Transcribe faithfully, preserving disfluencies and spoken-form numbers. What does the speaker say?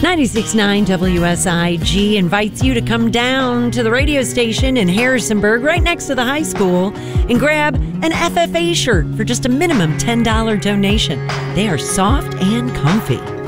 ninety-six point nine W S I G invites you to come down to the radio station in Harrisonburg, right next to the high school, and grab an F F A shirt for just a minimum ten dollars donation. They are soft and comfy.